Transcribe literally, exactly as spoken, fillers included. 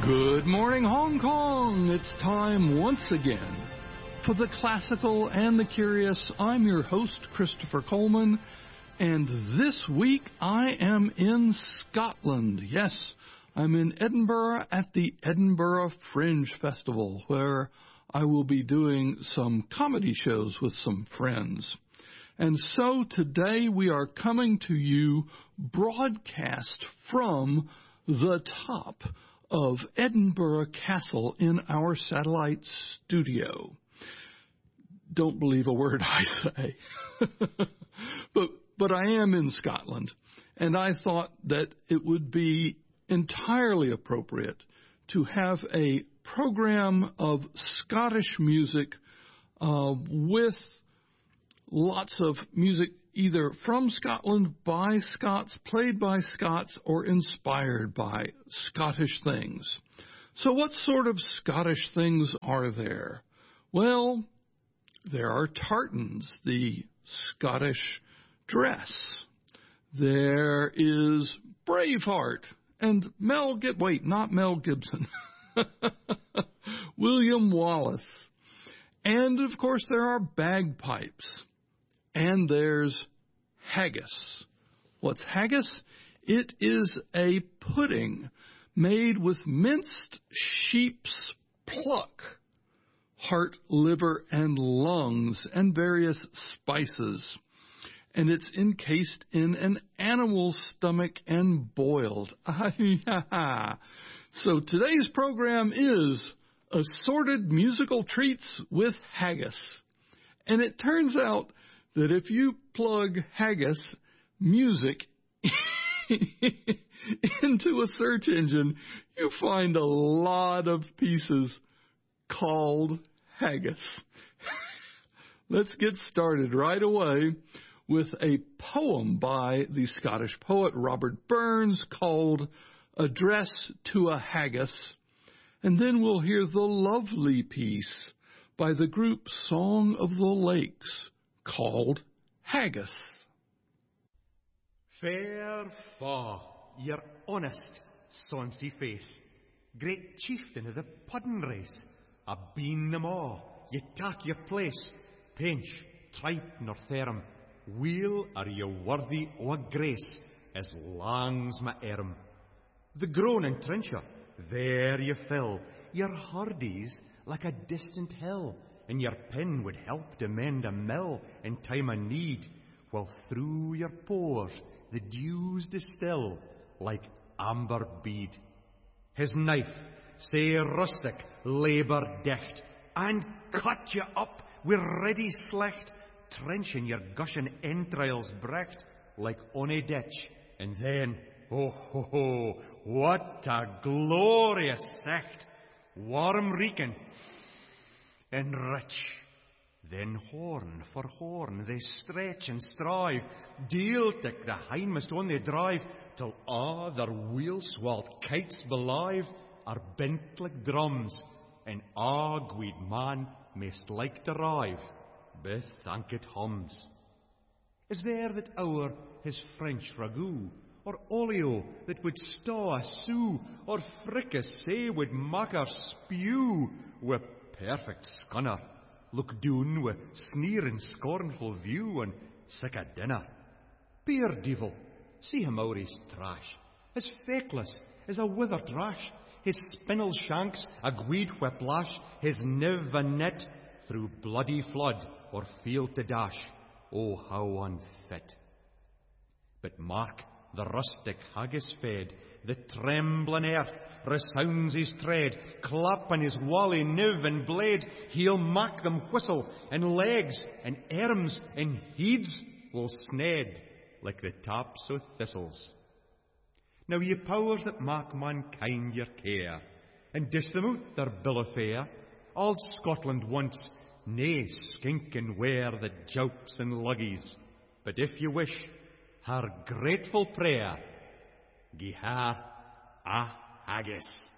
Good morning, Hong Kong. It's time once again for the classical and the curious. I'm your host, Christopher Coleman, and this week I am in Scotland. Yes, I'm in Edinburgh at the Edinburgh Fringe Festival, where I will be doing some comedy shows with some friends. And so today we are coming to you broadcast from the top of Edinburgh Castle in our satellite studio. Don't believe a word I say. but but I am in Scotland, and I thought that it would be entirely appropriate to have a program of Scottish music uh, with lots of music either from Scotland, by Scots, played by Scots, or inspired by Scottish things. So what sort of Scottish things are there? Well, there are tartans, the Scottish dress. There is Braveheart and Mel Gibson. Wait, not Mel Gibson. William Wallace. And, of course, there are bagpipes. And there's haggis. What's haggis? It is a pudding made with minced sheep's pluck, heart, liver, and lungs, and various spices. And it's encased in an animal's stomach and boiled. So today's program is assorted musical treats with haggis. And it turns out that if you plug haggis music into a search engine, you find a lot of pieces called haggis. Let's get started right away with a poem by the Scottish poet Robert Burns called Address to a Haggis, and then we'll hear the lovely piece by the group Song of the Lakes called Haggis. Fair fa, your honest, sonsy face, great chieftain of the puddin' race, a bean them all, ye tak your place, pinch, tripe nor therm, weel are ye worthy o' a grace, as lang's my erm. The groan and trencher, there ye fill, your hardies like a distant hill, and your pen would help to mend a mill in time of need, while through your pores the dews distill like amber bead. His knife, say rustic, labour dicht, and cut you up with ready slecht, trenching your gushing entrails brecht like on a ditch, and then, oh ho ho, what a glorious secht, warm reeking and rich. Then horn for horn they stretch and strive, deeltic the hindmost on they drive, till a' their wheel-swalt kites belive are bent like drums, and a guid man maist like to rive, bethank hums. Is there that ower his French ragout, or olio that would staw a sou, or fricas say would mak her spew, wi' perfect scunner, look doon wi' sneering scornful view, and sick a dinner. Beer devil, see him ower his trash, as feckless as a withered rash, his spinel shanks a gweed whiplash, his niv a net through bloody flood or field to dash. Oh, how unfit! But mark the rustic haggis fed, the trembling earth resounds his tread, clapping his wally niv and blade, he'll mak them whistle, and legs and arms and heads will sned like the tops o' thistles. Now ye powers that mak mankind your care, and dish them out their bill of fare, auld Scotland wants nae skinking ware that jaups and luggies, but if ye wish her grateful prayer, gie her a haggis.